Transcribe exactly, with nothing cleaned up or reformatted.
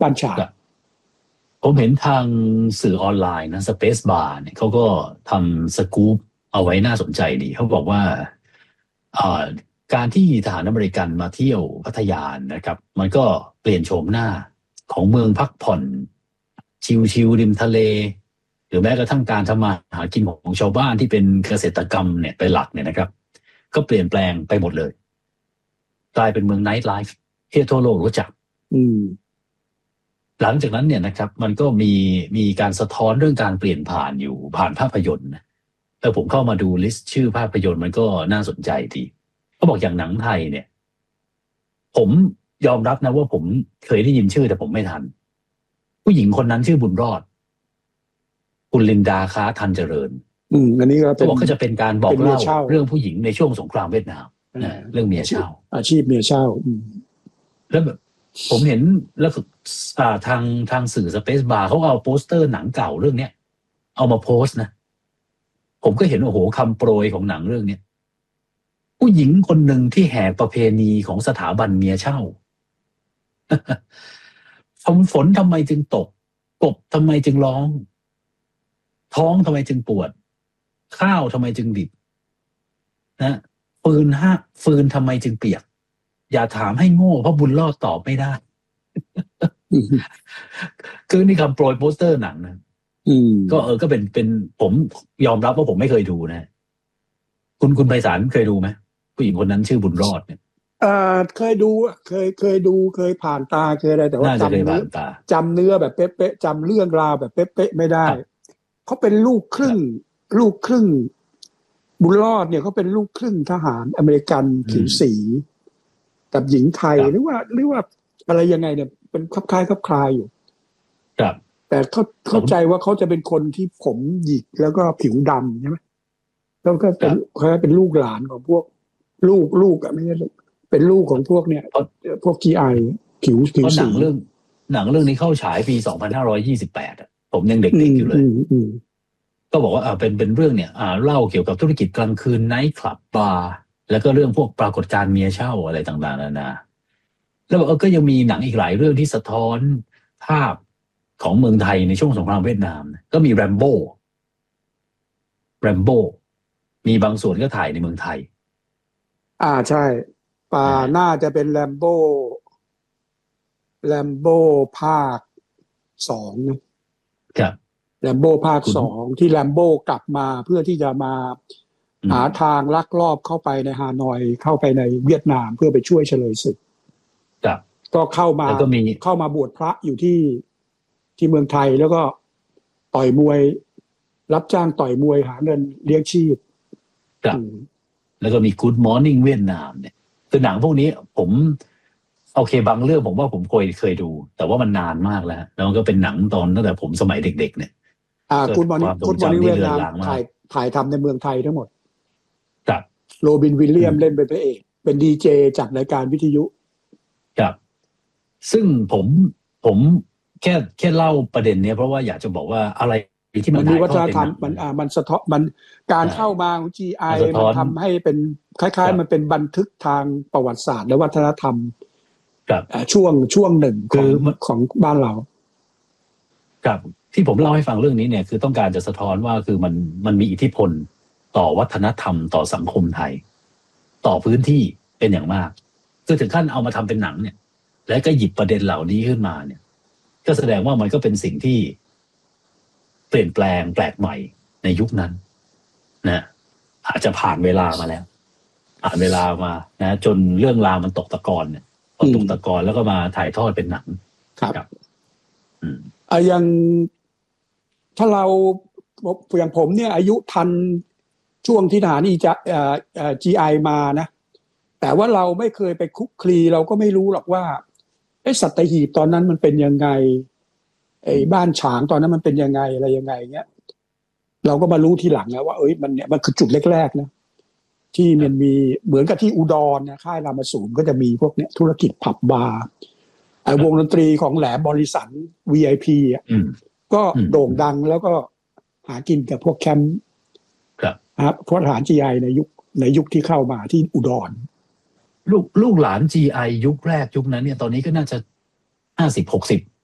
บ้านฉางผมเห็นทางสื่อออนไลน์นะ Space Bar เนี่ยเขาก็ทำสกู๊ปเอาไว้น่าสนใจดีเขาบอกว่าการที่ทหารอเมริกันมาเที่ยวพัทยานะครับมันก็เปลี่ยนโฉมหน้าของเมืองพักผ่อนชิลๆริมทะเลหรือแม้กระทั่งการทำมาหากินของชาวบ้านที่เป็นเกษตรกรรมเนี่ยเป็นหลักเนี่ยนะครับก็เปลี่ยนแปลงไปหมดเลยกลายเป็นเมืองไนท์ไลฟ์ที่ทั่วโลกรู้จักหลังจากนั้นเนี่ยนะครับมันก็มีมีการสะท้อนเรื่องการเปลี่ยนผ่านอยู่ผ่านภาพยนตร์นะแต่ผมเข้ามาดูลิสต์ชื่อภาพยนตร์มันก็น่าสนใจดีเขาบอกอย่างหนังไทยเนี่ยผมยอมรับนะว่าผมเคยได้ยินชื่อแต่ผมไม่ทันผู้หญิงคนนั้นชื่อบุญรอดคุณลินดาค้าทันเจริญอืมอันนี้ก็เป็นบอกก็จะเป็นการบอกเล่าเรื่องผู้หญิงในช่วงสงครามเวียดนามนะเรื่องเมียเช่าอาชีพเมียเช่าแล้วแบบผมเห็นแล้วอ่าทางทางสื่อ Space Bar เขาเอาโปสเตอร์หนังเก่าเรื่องเนี้ยเอามาโพสต์นะผมก็เห็นโอ้โหคำโปรยของหนังเรื่องเนี้ยผู้หญิงคนหนึ่งที่แหกประเพณีของสถาบันเมียเช่าฝนฝนทำไมจึงตกกบทำไมจึงร้องท้องทำไมจึงปวดข้าวทำไมจึงดิบนะฟืนห้าฟืนทำไมจึงเปียกอย่าถามให้โง่เพราะบุญรอดตอบไม่ได้ คือนี่คำโปรยโปสเตอร์หนังนะก็เออก็เป็นเป็นผมยอมรับว่าผมไม่เคยดูนะคุณคุณไพศาลเคยดูไหมผู้หญิงคนนั้นชื่อบุญรอดเนี่ยอ่าเคยดูเคยเคยดูเคยผ่านตาเคยอะไรแต่ว่าจำเนื้อจำเนื้อแบบเป๊ะๆจำเรื่องราวแบบเป๊ะๆไม่ได้เขาเป็นลูกครึ่งลูกครึ่งบุญรอดเนี่ยเขาเป็นลูกครึ่งทหารอเมริกันผิวสีกับหญิงไทยหรือว่าหรือว่าอะไรยังไงเนี่ยเป็นคลับคล้ายคลับคลายอยู่ครับแต่เขาเข้าใจว่าเขาจะเป็นคนที่ผมหยิกแล้วก็ผิวดำใช่ไหมแล้วก็เป็นเขาเป็นลูกหลานของพวกลูกลูกอะไม่ใช่เป็นลูกของพวกเนี่ยพวก จี ไอ ผิวผิวสีหนังเรื่องหนังเรื่องนี้เข้าฉายปีสองพันห้าร้อยยี่สิบแปดอ่ะผมยังเด็กๆอยู่เลยก็บอกว่าอ่าเป็นเป็นเรื่องเนี่ยอ่าเล่าเกี่ยวกับธุรกิจกลางคืนไนท์คลับบาร์แล้วก็เรื่องพวกปรากฏการณ์เมียเช่าอะไรต่างๆนานาแล้วบอกก็ยังมีหนังอีกหลายเรื่องที่สะท้อนภาพของเมืองไทยในช่วงสงครามเวียดนามก็มีแรมโบ้แรมโบ้มีบางส่วนก็ถ่ายในเมืองไทยอ่าใช่ป่าน่าจะเป็นแรมโบ้แรมโบ้ภาคสองนะครับแรมโบ้ภาคสองที่แรมโบ้กลับมาเพื่อที่จะมาหาทางลักลอบเข้าไปในฮานอยเข้าไปในเวียดนามเพื่อไปช่วยเฉลยศึกก็เข้ามาเข้ามาบวชพระอยู่ที่ที่เมืองไทยแล้วก็ต่อยมวยรับจ้างต่อยมวยหาเงินเลี้ยงชีพแล้วก็มี Good Morning เวียดนามเนี่ยคือหนังพวกนี้ผมโอเคบางเรื่องผมว่าผมเคยเคยดูแต่ว่ามันนานมากแล้วแล้วมันก็เป็นหนังตอนตั้งแต่ผมสมัยเด็กๆเนี่ยอ่า Good Morning Good Morning เวียดนามถ่ายถ่ายทำในเมืองไทยทั้งหมดครับโรบินวิลเลียมเล่นเป็นพระเอกเป็นดีเจจัดรายการวิทยุครับซึ่งผมผมแค่แค่เล่าประเด็นเนี้ยเพราะว่าอยากจะบอกว่าอะไรที่มันมีวัฒนธรรมมันอ่ามันสะท้อนมันการเข้ามาของ จี ไอ มันทำให้เป็นคล้ายๆมันเป็นบันทึกทางประวัติศาสตร์และวัฒนธรรมช่วงช่วงหนึ่งของของบ้านเราครับที่ผมเล่าให้ฟังเรื่องนี้เนี่ยคือต้องการจะสะท้อนว่าคือมันมันมีอิทธิพลต่อวัฒนธรรมต่อสังคมไทยต่อพื้นที่เป็นอย่างมากคือถึงขั้นเอามาทำเป็นหนังเนี่ยและก็หยิบประเด็นเหล่านี้ขึ้นมาเนี่ยก็แสดงว่ามันก็เป็นสิ่งที่เปลี่ยนแปลงแปลกใหม่ในยุคนั้นนะอาจจะผ่านเวลามาแล้วผ่านเวลามานะจนเรื่องราวมันตกตะกอนเนี่ยพอตกตะกอนแล้วก็มาถ่ายทอดเป็นหนังครับอืมอ่ะอย่างถ้าเราอย่างผมเนี่ยอายุทันช่วงที่ทหารอีจะเอ่อเอ่อ จี ไอ มานะแต่ว่าเราไม่เคยไปคุกคลีเราก็ไม่รู้หรอกว่าไอ้สัตหีบตอนนั้นมันเป็นยังไงไอ้บ้านฉางตอนนั้นมันเป็นยังไงอะไรยังไงเงี้ยเราก็มารู้ทีหลังแล้วว่าเอ้ยมันเนี่ยมันคือจุดแรกๆนะที่มันมีเหมือนกับที่อุดรนะค่ายรามาสูรก็จะมีพวกเนี้ยธุรกิจผับบาร์ไอ้วงดนตรีของแหลมบริสัน วี ไอ พี อ่ะก็โด่งดังแล้วก็หากินกับพวกแคมป์ครับพวกทหาร จี ไอ ในยุคในยุคที่เข้ามาที่อุดรลูกลูกหลาน จี ไอ ยุคแรกยุคนั้นเนี่ยตอนนี้ก็น่าจะห้าสิบ หกสิบ